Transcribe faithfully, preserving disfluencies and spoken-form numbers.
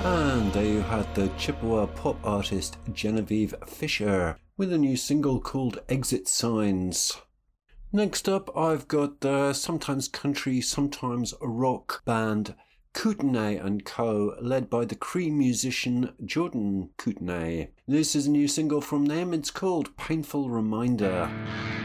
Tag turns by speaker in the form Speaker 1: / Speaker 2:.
Speaker 1: And there you had the Chippewa pop artist Genevieve Fisher with a new single called Exit Signs. Next up, I've got the sometimes country, sometimes rock band Kootenai and Co, led by the Cree musician Jordan Kootenai. This is a new single from them. It's called Painful Reminder.